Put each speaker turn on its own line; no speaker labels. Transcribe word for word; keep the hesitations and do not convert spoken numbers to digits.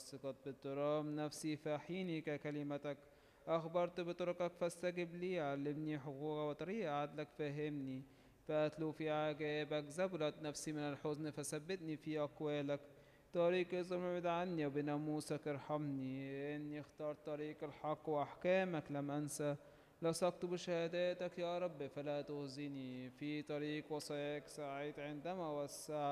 سقط بالتراب نفسي فاحيني ككلمتك. أخبرت بطرقك فاستجب لي، علمني حقوق وطريق عدلك فهمني. فأتلو في عجائبك، زبرت نفسي من الحزن فثبتني في أقوالك. طريق الظلم ابعد عني، وبناموسك ارحمني. إني اخترت طريق الحق وأحكامك لم أنسى. لصقت بشهاداتك يا رب فلا تخزني، في طريق وصاياك سعيت عندما وسعت